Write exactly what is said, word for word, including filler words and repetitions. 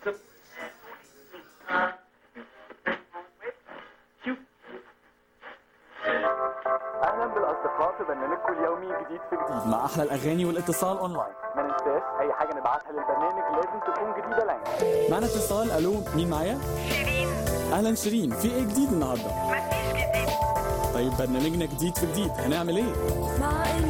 اهلا بالاصدقاء في برنامجكم اليومي جديد في جديد مع احلى الاغاني والاتصال اونلاين. ما ننساش اي حاجه نبعتها للبرنامج لازم تكون جديده لنا. معنا اتصال. الو، مين معايا؟ شيرين. اهلا شيرين، في ايه جديد النهارده؟ مفيش جديد. طيب برنامجنا جديد في جديد، هنعمل ايه؟ مع